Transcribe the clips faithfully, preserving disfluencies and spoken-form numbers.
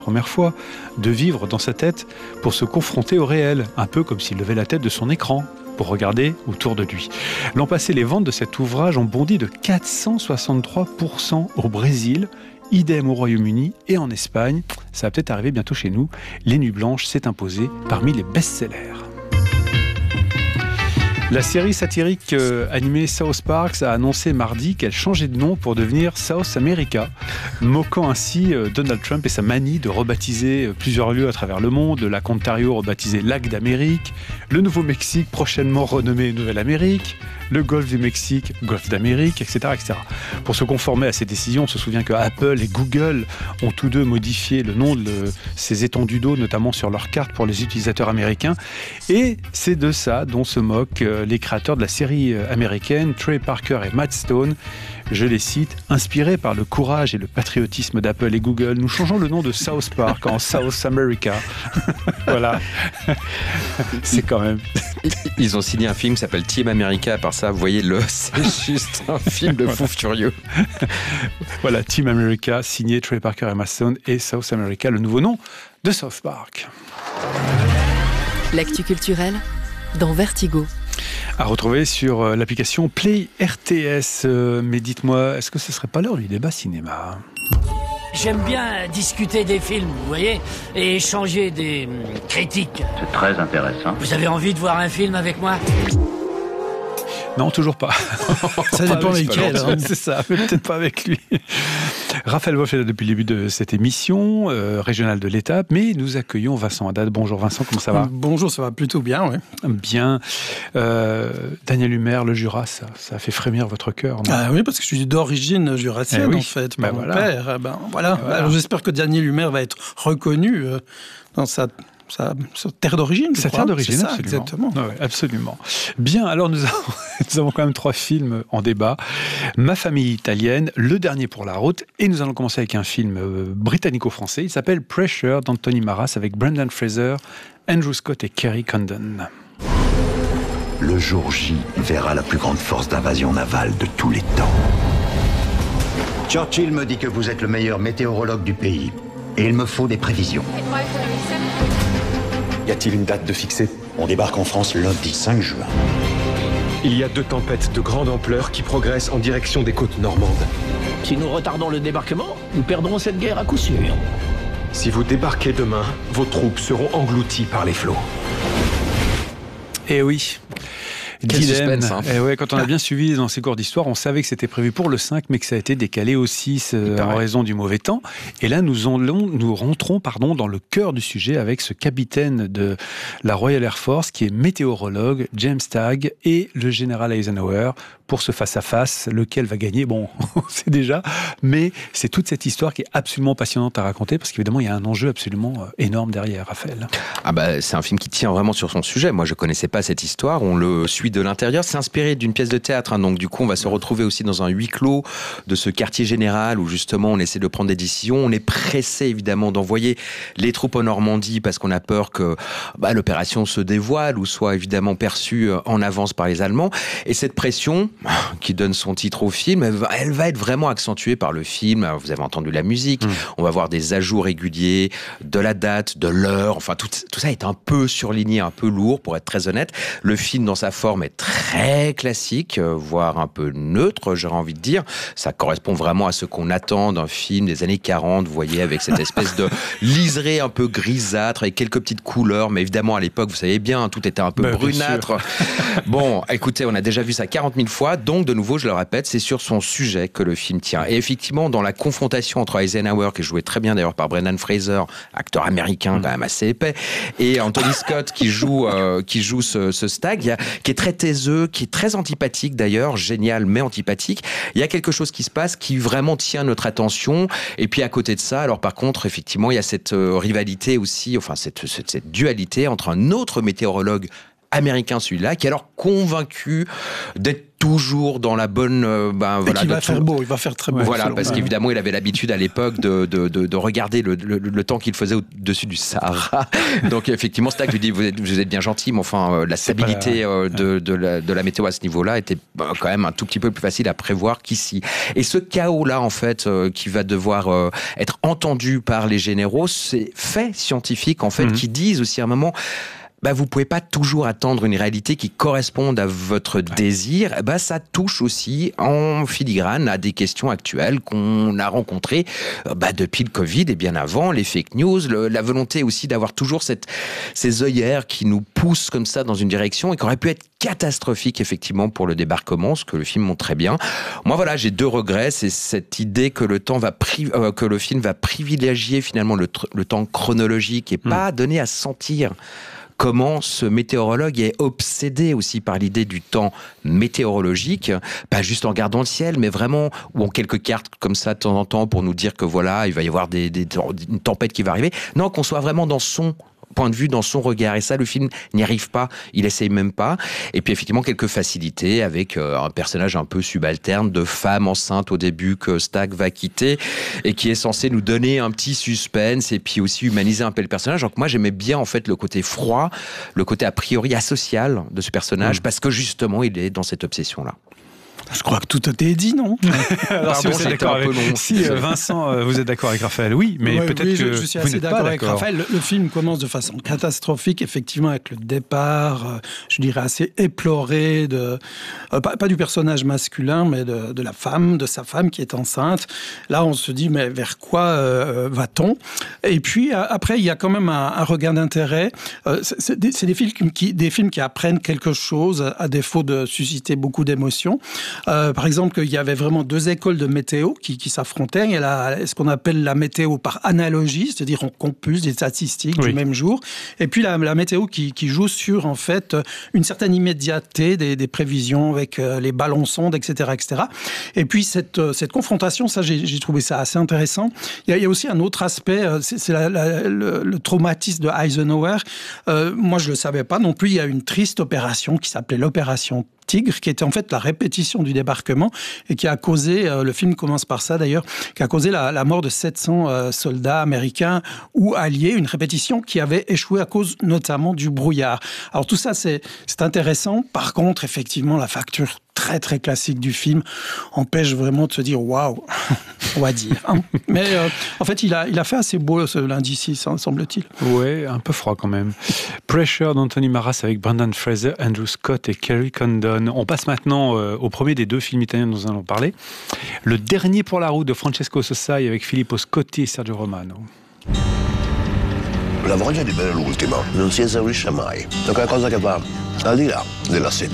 première fois, de vivre dans sa tête pour se confronter au réel, un peu comme s'il levait la tête de son écran pour regarder autour de lui. L'an passé, les ventes de cet ouvrage ont bondi de quatre cent soixante-trois pour cent au Brésil, idem au Royaume-Uni et en Espagne. Ça va peut-être arriver bientôt chez nous. Les Nuits Blanches s'est imposée parmi les best-sellers. La série satirique euh, animée South Park a annoncé mardi qu'elle changeait de nom pour devenir South America, moquant ainsi euh, Donald Trump et sa manie de rebaptiser euh, plusieurs lieux à travers le monde, le lac Ontario rebaptisé Lac d'Amérique, le Nouveau-Mexique prochainement renommé Nouvelle-Amérique, le Golfe du Mexique, Golfe d'Amérique, et cetera, et cetera. Pour se conformer à ces décisions, on se souvient que Apple et Google ont tous deux modifié le nom de le, ces étendues d'eau, notamment sur leurs cartes pour les utilisateurs américains. Et c'est de ça dont se moquent euh, les créateurs de la série américaine, Trey Parker et Matt Stone. Je les cite, inspirés par le courage et le patriotisme d'Apple et Google, nous changeons le nom de South Park en South America. Voilà. C'est quand même... Ils ont signé un film qui s'appelle Team America. Par ça, vous voyez, le, c'est juste un film de fou furieux. Voilà, Team America, signé Trey Parker et Matt Stone, et South America, le nouveau nom de South Park. L'actu culturelle dans Vertigo. À retrouver sur l'application Play R T S. Mais dites-moi, est-ce que ce serait pas l'heure du débat cinéma ? J'aime bien discuter des films, vous voyez, et échanger des hum, critiques. C'est très intéressant. Vous avez envie de voir un film avec moi ? Non, toujours pas. Ça dépend lesquels. Hein. C'est ça, mais peut-être pas avec lui. Raphaël Wolf est là depuis le début de cette émission, euh, régionale de l'étape, mais nous accueillons Vincent Haddad. Bonjour Vincent, comment ça va ? Bonjour, ça va plutôt bien, oui. Bien. Euh, Daniel Humer, le Jura, ça, ça a fait frémir votre cœur, non ? Ah oui, parce que je suis d'origine jurassienne, eh oui. en fait, ben par mon voilà. père. Ben, voilà. voilà. Alors, j'espère que Daniel Humer va être reconnu euh, dans sa... Sa, sa terre d'origine, Sa terre d'origine, c'est ça, absolument. exactement. Ouais, absolument. Bien, alors nous avons, nous avons quand même trois films en débat. Ma famille italienne, Le dernier pour la route, et nous allons commencer avec un film euh, britannico-français. Il s'appelle Pressure d'Anthony Maras avec Brendan Fraser, Andrew Scott et Kerry Condon. Le jour J verra la plus grande force d'invasion navale de tous les temps. Churchill me dit que vous êtes le meilleur météorologue du pays. Et il me faut des prévisions. Y a-t-il une date de fixée ? On débarque en France lundi cinq juin. Il y a deux tempêtes de grande ampleur qui progressent en direction des côtes normandes. Si nous retardons le débarquement, nous perdrons cette guerre à coup sûr. Si vous débarquez demain, vos troupes seront englouties par les flots. Eh oui. Quel Dilemme. suspense, hein. Et ouais, quand on a bien suivi dans ces cours d'histoire, on savait que c'était prévu pour le cinq, mais que ça a été décalé au six euh, en raison du mauvais temps. Et là, nous, allons, nous rentrons pardon, dans le cœur du sujet avec ce capitaine de la Royal Air Force qui est météorologue, James Tagg, et le général Eisenhower pour ce face-à-face. Lequel va gagner ? Bon, on sait déjà. Mais c'est toute cette histoire qui est absolument passionnante à raconter parce qu'évidemment, il y a un enjeu absolument énorme derrière, Raphaël. Ah bah, c'est un film qui tient vraiment sur son sujet. Moi, je connaissais pas cette histoire. On le suit de l'intérieur. C'est inspiré d'une pièce de théâtre. Hein. Donc, du coup, on va se retrouver aussi dans un huis clos de ce quartier général où, justement, on essaie de prendre des décisions. On est pressé, évidemment, d'envoyer les troupes en Normandie parce qu'on a peur que bah, l'opération se dévoile ou soit, évidemment, perçue en avance par les Allemands. Et cette pression, qui donne son titre au film, elle va, elle va être vraiment accentuée par le film. Alors, vous avez entendu la musique. Mmh. On va voir des ajouts réguliers de la date, de l'heure. Enfin, tout, tout ça est un peu surligné, un peu lourd, pour être très honnête. Le film, dans sa forme, est très classique, voire un peu neutre, j'aurais envie de dire. Ça correspond vraiment à ce qu'on attend d'un film des années quarante, vous voyez, avec cette espèce de liseré un peu grisâtre, avec quelques petites couleurs, mais évidemment, à l'époque, vous savez bien, tout était un peu bah, brunâtre. Bon, écoutez, on a déjà vu ça quarante mille fois, donc, de nouveau, je le répète, c'est sur son sujet que le film tient. Et effectivement, dans la confrontation entre Eisenhower, qui est joué très bien d'ailleurs par Brendan Fraser, acteur américain quand même assez épais, et Anthony Scott, qui joue, euh, qui joue ce, ce stag, a, qui est très taiseux, qui est très antipathique d'ailleurs, génial mais antipathique. Il y a quelque chose qui se passe qui vraiment tient notre attention. Et puis à côté de ça, alors par contre, effectivement, il y a cette euh, rivalité aussi, enfin cette, cette, cette dualité entre un autre météorologue américain, celui-là, qui est alors convaincu d'être toujours dans la bonne... Euh, ben, et voilà, qu'il va tout... faire beau, il va faire très beau. Voilà, parce qu'évidemment, il avait l'habitude à l'époque de, de, de, de regarder le, le, le temps qu'il faisait au-dessus du Sahara. Donc effectivement, Stack lui dit, vous êtes, vous êtes bien gentil, mais enfin, euh, la stabilité euh, de, de, la, de la météo à ce niveau-là était bah, quand même un tout petit peu plus facile à prévoir qu'ici. Et ce chaos-là, en fait, euh, qui va devoir euh, être entendu par les généraux, c'est faits scientifiques, en fait, mmh. qui disent aussi à un moment... Bah, vous pouvez pas toujours attendre une réalité qui corresponde à votre désir. Bah, ça touche aussi en filigrane à des questions actuelles qu'on a rencontrées bah, depuis le Covid et bien avant, les fake news, le, la volonté aussi d'avoir toujours cette, ces œillères qui nous poussent comme ça dans une direction et qui aurait pu être catastrophique effectivement pour le débarquement, ce que le film montre très bien. Moi voilà, j'ai deux regrets, c'est cette idée que le temps va pri- euh, que le film va privilégier finalement le, tr- le temps chronologique et mmh. pas donner à sentir comment ce météorologue est obsédé aussi par l'idée du temps météorologique, pas juste en regardant le ciel, mais vraiment, ou en quelques cartes comme ça de temps en temps pour nous dire que voilà, il va y avoir des, des, une tempête qui va arriver. Non, qu'on soit vraiment dans son point de vue, dans son regard. Et ça, le film n'y arrive pas, il essaye même pas. Et puis effectivement, quelques facilités avec euh, un personnage un peu subalterne de femme enceinte au début que Stack va quitter et qui est censé nous donner un petit suspense et puis aussi humaniser un peu le personnage. Donc moi, j'aimais bien en fait le côté froid, le côté a priori asocial de ce personnage mmh. parce que justement, il est dans cette obsession-là. Je crois que tout a été dit, non? Alors, si, vous êtes d'accord avec... si euh, Vincent, euh, vous êtes d'accord avec Raphaël, oui, mais ouais, peut-être oui, que je, je suis vous assez n'êtes d'accord pas avec d'accord. Raphaël. Le, le film commence de façon catastrophique, effectivement, avec le départ, euh, je dirais assez éploré de euh, pas, pas du personnage masculin, mais de, de la femme, de sa femme qui est enceinte. Là, on se dit, mais vers quoi euh, va-t-on? Et puis après, il y a quand même un, un regain d'intérêt. Euh, c'est, c'est, des, c'est des films qui, des films qui apprennent quelque chose, à défaut de susciter beaucoup d'émotions. Euh, par exemple, il y avait vraiment deux écoles de météo qui, qui s'affrontaient. Il y a la, ce qu'on appelle la météo par analogie, c'est-à-dire on compulse des statistiques oui. du même jour. Et puis la, la météo qui, qui joue sur en fait une certaine immédiateté des, des prévisions avec les ballons sondes, et cetera, et cetera. Et puis cette, cette confrontation, ça j'ai, j'ai trouvé ça assez intéressant. Il y a, il y a aussi un autre aspect, c'est, c'est la, la, le, le traumatisme de Eisenhower. Euh, moi, je le savais pas non plus. Il y a une triste opération qui s'appelait l'opération Tigre, qui était en fait la répétition du débarquement et qui a causé, euh, le film commence par ça d'ailleurs, qui a causé la, la mort de sept cents euh, soldats américains ou alliés, une répétition qui avait échoué à cause notamment du brouillard. Alors tout ça c'est, c'est intéressant, par contre effectivement la facture très très classique du film empêche vraiment de se dire waouh, on va dire. Hein. Mais euh, en fait il a, il a fait assez beau ce lundi-ci, semble-t-il. Ouais, un peu froid quand même. Pressure d'Anthony Maras avec Brendan Fraser, Andrew Scott et Kerry Condon. On passe maintenant euh, au premier des deux films italiens dont nous allons parler. Le dernier pour la route de Francesco Sossai avec Filippo Scotti et Sergio Romano. La voglia di bere l'ultimo non si esaurisce mai. È qualcosa che va al di là della sete.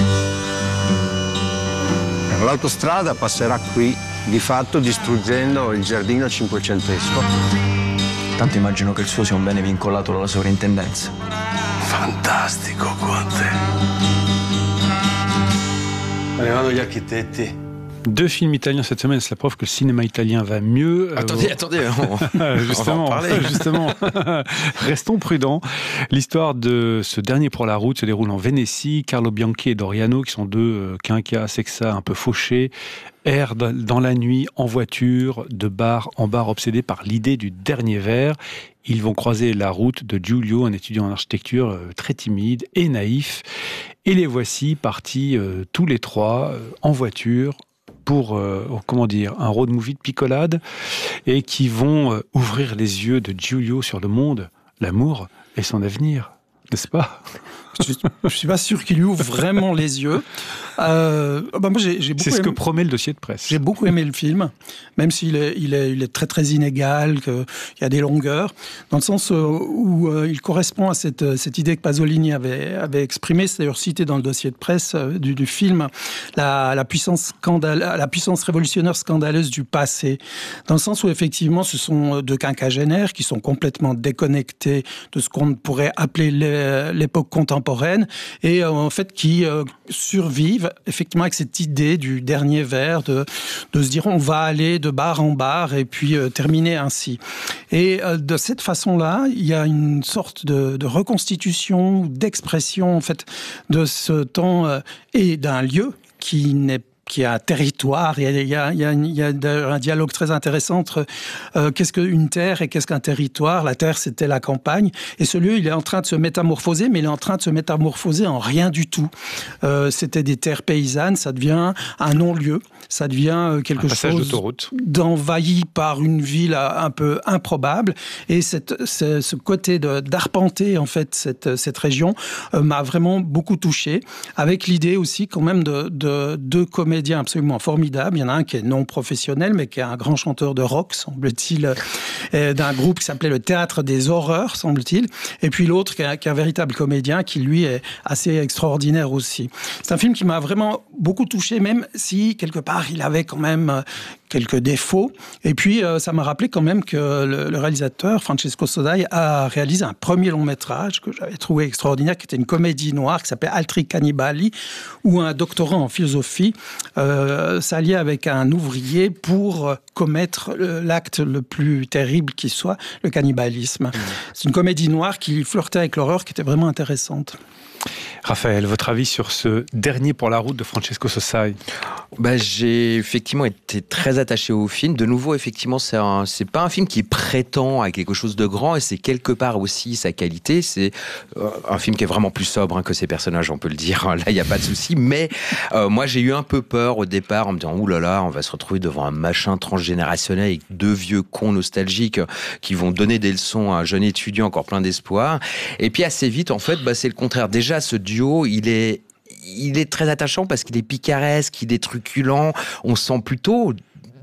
L'autostrada passerà qui, di fatto distruggendo il giardino cinquecentesco. Tanto immagino che il suo sia un bene vincolato dalla sovrintendenza. Fantastico, Conte. Arrivano gli architetti. Deux films italiens cette semaine, c'est la preuve que le cinéma italien va mieux. Attendez, euh, attendez, on, justement, on va en parler. Justement, restons prudents. L'histoire de ce dernier pour la route se déroule en Vénétie. Carlo Bianchi et Doriano, qui sont deux euh, quinquas, sexa un peu fauchés, errent dans la nuit en voiture, de bar en bar, obsédés par l'idée du dernier verre. Ils vont croiser la route de Giulio, un étudiant en architecture euh, très timide et naïf. Et les voici partis euh, tous les trois euh, en voiture pour, euh, comment dire, un road movie de picolade et qui vont euh, ouvrir les yeux de Giulio sur le monde, l'amour et son avenir, n'est-ce pas ? Je ne suis pas sûr qu'il lui ouvre vraiment les yeux. Euh, bah moi j'ai, j'ai beaucoup C'est ce aimé, que promet le dossier de presse. J'ai beaucoup aimé le film, même s'il est, il est, il est très très inégal, qu'il y a des longueurs, dans le sens où euh, il correspond à cette, cette idée que Pasolini avait, avait exprimée, c'est d'ailleurs cité dans le dossier de presse euh, du, du film, la, la, puissance scandale, la puissance révolutionnaire scandaleuse du passé, dans le sens où effectivement ce sont deux quinquagénaires qui sont complètement déconnectés de ce qu'on pourrait appeler l'époque contemporaine et euh, en fait qui euh, survivent effectivement avec cette idée du dernier verre, de, de se dire on va aller de bar en bar et puis euh, terminer ainsi. Et euh, de cette façon-là, il y a une sorte de, de reconstitution, d'expression en fait de ce temps euh, et d'un lieu qui n'est qui a un territoire, il y a, il y a, il y a, il y a un dialogue très intéressant entre euh, qu'est-ce qu'une terre et qu'est-ce qu'un territoire. La terre, c'était la campagne, et ce lieu, il est en train de se métamorphoser, mais il est en train de se métamorphoser en rien du tout. Euh, c'était des terres paysannes, ça devient un non-lieu, ça devient quelque chose d'envahi par une ville un peu improbable, et cette, ce, ce côté de, d'arpenter en fait cette, cette région euh, m'a vraiment beaucoup touché, avec l'idée aussi quand même de, de deux comédiens absolument formidable. Il y en a un qui est non professionnel, mais qui est un grand chanteur de rock, semble-t-il, euh, d'un groupe qui s'appelait le Théâtre des Horreurs, semble-t-il. Et puis l'autre qui est, qui est un véritable comédien, qui lui est assez extraordinaire aussi. C'est un film qui m'a vraiment beaucoup touché, même si quelque part il avait quand même euh, quelques défauts. Et puis euh, ça m'a rappelé quand même que le, le réalisateur Francesco Sodai a réalisé un premier long métrage que j'avais trouvé extraordinaire, qui était une comédie noire qui s'appelait Altri Cannibali, où un doctorant en philosophie Euh, s'allier avec un ouvrier pour commettre l'acte le plus terrible qui soit, le cannibalisme. Mmh. C'est une comédie noire qui flirtait avec l'horreur, qui était vraiment intéressante. Raphaël, votre avis sur ce dernier pour la route de Francesco Sodai? Bah, j'ai effectivement été très attaché au film. De nouveau, effectivement, c'est, un, c'est pas un film qui prétend à quelque chose de grand, et c'est quelque part aussi sa qualité. C'est euh, un film qui est vraiment plus sobre hein, que ses personnages, on peut le dire. Là, il n'y a pas de souci. Mais euh, moi, j'ai eu un peu peur au départ en me disant « Ouh là là, on va se retrouver devant un machin transgénérationnel avec deux vieux cons nostalgiques qui vont donner des leçons à un jeune étudiant encore plein d'espoir. » Et puis assez vite, en fait, bah, c'est le contraire. Déjà, ce duo, il est... il est très attachant parce qu'il est picaresque, il est truculent. On sent plutôt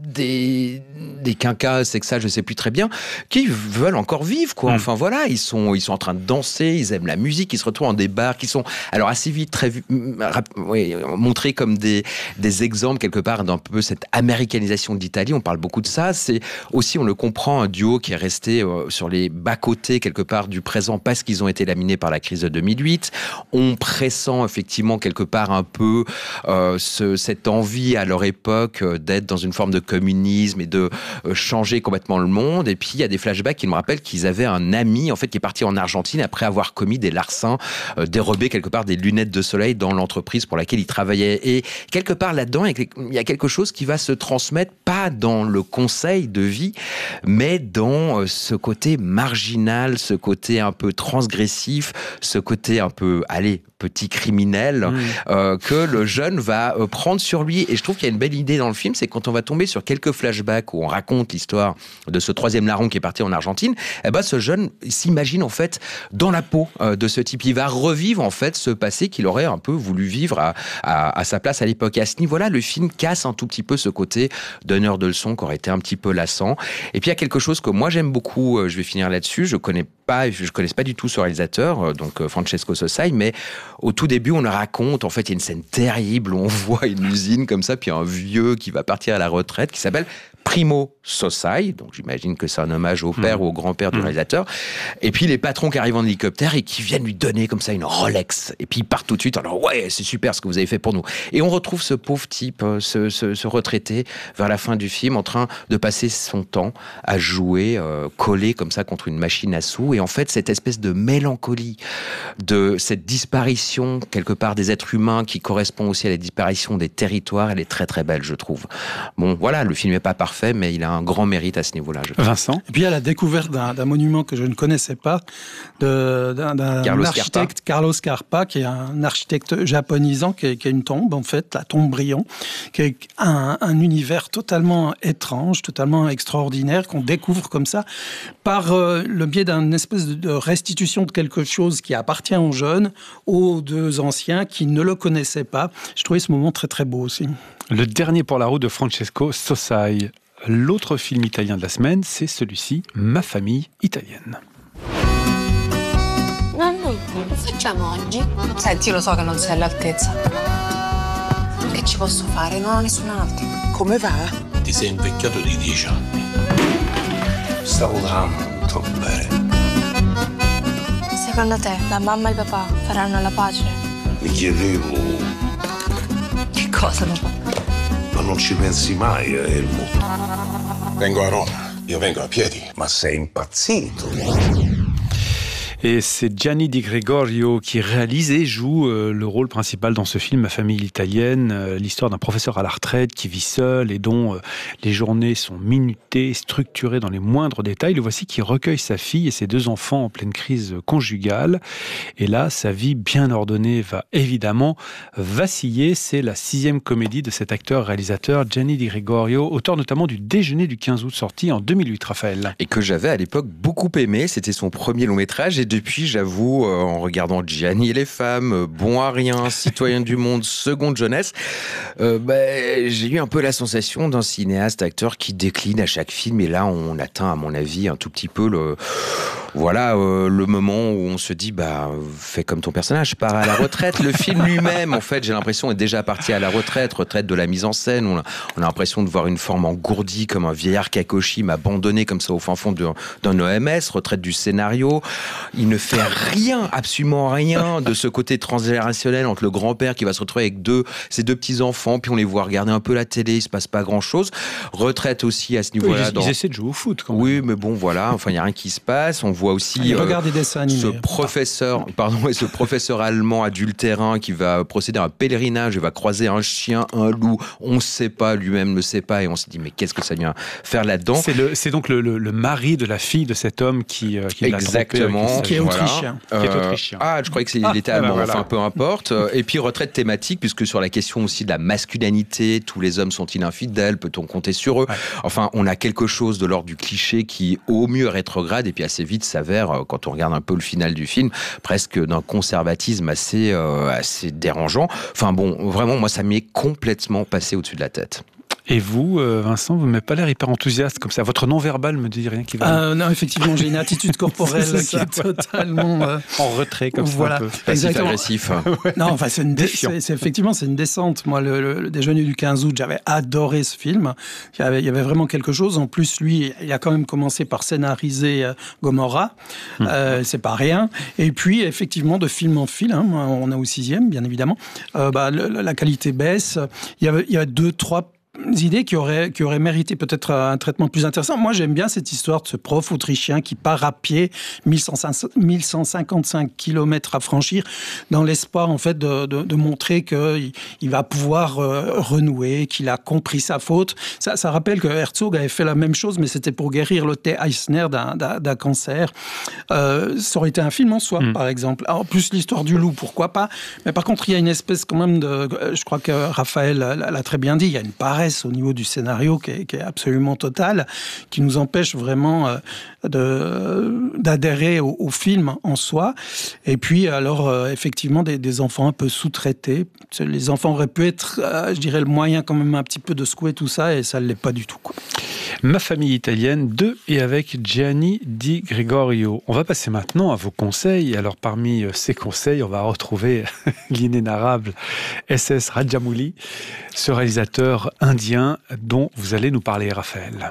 des, des quinquas, c'est que ça, je sais plus très bien, qui veulent encore vivre, quoi. Enfin, mmh. voilà, ils sont, ils sont en train de danser, ils aiment la musique, ils se retrouvent dans des bars qui sont, alors assez vite, très, oui, montrés comme des, des exemples, quelque part, d'un peu cette américanisation d'Italie. On parle beaucoup de ça. C'est aussi, on le comprend, un duo qui est resté euh, sur les bas-côtés, quelque part, du présent, parce qu'ils ont été laminés par la crise de deux mille huit. On pressent, effectivement, quelque part, un peu euh, ce, cette envie, à leur époque, euh, d'être dans une forme de communisme et de euh, changer complètement le monde. Et puis, il y a des flashbacks qui me rappellent qu'ils avaient un ami, en fait, qui est parti en Argentine après avoir commis des larcins, euh, dérobé quelque part des lunettes de soleil dans l'entreprise pour laquelle il travaillait. Et quelque part là-dedans, il y a quelque chose qui va se transmettre, pas dans le conseil de vie, mais dans euh, ce côté marginal, ce côté un peu transgressif, ce côté un peu, allez, petit criminel, mmh. euh, que le jeune va euh, prendre sur lui. Et je trouve qu'il y a une belle idée dans le film, c'est quand on va tomber sur quelques flashbacks où on raconte l'histoire de ce troisième larron qui est parti en Argentine, eh ben, ce jeune s'imagine en fait dans la peau euh, de ce type. Il va revivre en fait ce passé qu'il aurait un peu voulu vivre à, à, à sa place à l'époque. Et à ce niveau-là, le film casse un tout petit peu ce côté donneur de leçons qui aurait été un petit peu lassant. Et puis il y a quelque chose que moi j'aime beaucoup, euh, je vais finir là-dessus, je connais pas, je connais pas du tout ce réalisateur, euh, donc euh, Francesco Sodai, mais au tout début, on le raconte, en fait, il y a une scène terrible où on voit une usine comme ça, puis un vieux qui va partir à la retraite, qui s'appelle Primo Sodai, donc j'imagine que c'est un hommage au père mmh. ou au grand-père du mmh. réalisateur, et puis les patrons qui arrivent en hélicoptère et qui viennent lui donner comme ça une Rolex, et puis ils partent tout de suite, alors ouais, c'est super ce que vous avez fait pour nous. Et on retrouve ce pauvre type, ce, ce, ce retraité, vers la fin du film, en train de passer son temps à jouer, euh, collé comme ça contre une machine à sous, et en fait, cette espèce de mélancolie, de cette disparition, quelque part, des êtres humains, qui correspond aussi à la disparition des territoires, elle est très très belle, je trouve. Bon, voilà, le film n'est pas parfait, mais il a un grand mérite à ce niveau-là. Vincent ? Et puis il y a la découverte d'un, d'un monument que je ne connaissais pas, de, d'un, d'un Carlos architecte, Scarpa. Carlos Scarpa, qui est un architecte japonisant, qui est, qui est une tombe, en fait, la tombe Brion, qui est un, un univers totalement étrange, totalement extraordinaire, qu'on découvre comme ça, par euh, le biais d'une espèce de restitution de quelque chose qui appartient aux jeunes, aux deux anciens qui ne le connaissaient pas. Je trouvais ce moment très très beau aussi. Le dernier pour la route de Francesco Sodai. L'autre film italien de la semaine, c'est celui-ci, Ma famille italienne. Nonno, che facciamo oggi? Senti, lo so che non sei all'altezza. Che ci posso fare? Non ho nessun altro. Come va? Ti sei invecchiato di dieci anni. Stavo tanto bene. Secondo te, la mamma e il papà faranno la pace? Mi chiedevo... Che cosa, papà? Ma non ci pensi mai, Elmo. Vengo a Roma, io vengo a piedi. Ma sei impazzito? Et c'est Gianni Di Gregorio qui réalise et joue euh, le rôle principal dans ce film, Ma famille italienne, euh, l'histoire d'un professeur à la retraite qui vit seul et dont euh, les journées sont minutées, structurées dans les moindres détails. Le voici qui recueille sa fille et ses deux enfants en pleine crise conjugale. Et là, sa vie bien ordonnée va évidemment vaciller. C'est la sixième comédie de cet acteur-réalisateur Gianni Di Gregorio, auteur notamment du Déjeuner du quinze août, sorti en deux mille huit, Raphaël. Et que j'avais à l'époque beaucoup aimé. C'était son premier long métrage. Et depuis, j'avoue, euh, en regardant Gianni et les femmes, euh, Bon à rien, Citoyen du monde, Seconde jeunesse, euh, bah, j'ai eu un peu la sensation d'un cinéaste, acteur qui décline à chaque film. Et là, on atteint, à mon avis, un tout petit peu le... Voilà, euh, le moment où on se dit, bah, fais comme ton personnage, pars à la retraite. Le film lui-même, en fait, j'ai l'impression, est déjà parti à la retraite, retraite de la mise en scène. On a, on a l'impression de voir une forme engourdie, comme un vieillard Kakoshim abandonné comme ça au fin fond de, d'un O M S, retraite du scénario. Il ne fait rien, absolument rien, de ce côté transgénérationnel entre le grand-père qui va se retrouver avec deux, ses deux petits-enfants, puis on les voit regarder un peu la télé, il se passe pas grand-chose. Retraite aussi à ce niveau-là. Ils, dans... ils essaient de jouer au foot, quand même. Oui, mais bon, voilà, enfin, il n'y a rien qui se passe. On voit aussi euh, des dessins animés. ce professeur, pardon, et ce professeur allemand adultérin qui va procéder à un pèlerinage et va croiser un chien, un loup. On ne sait pas, lui-même ne sait pas, et on se dit mais qu'est-ce que ça vient faire là-dedans? C'est, le, c'est donc le, le, le mari de la fille de cet homme qui, euh, qui exactement, l'a trompé, qui est voilà. autrichien. Euh, qui est autrichien. Ah, je croyais que c'est, il était ah, allemand. ben voilà. Enfin, peu importe. Et puis retraite thématique, puisque sur la question aussi de la masculinité, tous les hommes sont-ils infidèles? Peut-on compter sur eux? Ouais. Enfin, on a quelque chose de l'ordre du cliché qui, au mieux, rétrograde et puis assez vite s'avère, quand on regarde un peu le final du film, presque d'un conservatisme assez, euh, assez dérangeant. Enfin bon, vraiment, moi, ça m'est complètement passé au-dessus de la tête. Et vous, Vincent, vous ne m'avez pas l'air hyper enthousiaste comme ça. Votre non-verbal me dit rien qui va. Euh, non, effectivement, j'ai une attitude corporelle qui ça, est ouais. totalement euh... en retrait comme voilà. ça. Un peu. Passif agressif. ouais. Non, enfin, c'est une dé- c'est, c'est effectivement c'est une descente. Moi, le, le, le Déjeuner du quinze août, j'avais adoré ce film. Il y avait, il y avait vraiment quelque chose. En plus, lui, il a quand même commencé par scénariser euh, Gomorrah. Hum. Euh, c'est pas rien. Et puis, effectivement, de film en film, hein, on est au sixième, bien évidemment. Euh, bah, le, la qualité baisse. Il y avait, il y a deux, trois idées qui auraient, qui auraient mérité peut-être un traitement plus intéressant. Moi, j'aime bien cette histoire de ce prof autrichien qui part à pied mille cent cinquante-cinq kilomètres à franchir dans l'espoir, en fait, de, de, de montrer qu'il il va pouvoir euh, renouer, qu'il a compris sa faute. Ça, ça rappelle que Herzog avait fait la même chose, mais c'était pour guérir le T. Eisner d'un, d'un, d'un cancer. Euh, ça aurait été un film en soi, mmh. par exemple. En plus, l'histoire du loup, pourquoi pas. Mais par contre, il y a une espèce quand même de... Je crois que Raphaël l'a très bien dit, il y a une paresse au niveau du scénario qui est, qui est absolument totale, qui nous empêche vraiment euh, de, d'adhérer au, au film en soi. Et puis, alors, euh, effectivement, des, des enfants un peu sous-traités. Les enfants auraient pu être, euh, je dirais, le moyen quand même un petit peu de secouer tout ça, et ça ne l'est pas du tout, quoi. Ma famille italienne, de et avec Gianni Di Gregorio. On va passer maintenant à vos conseils. Alors, parmi ces conseils, on va retrouver l'inénarrable S S Rajamouli, ce réalisateur indien dont vous allez nous parler, Raphaël.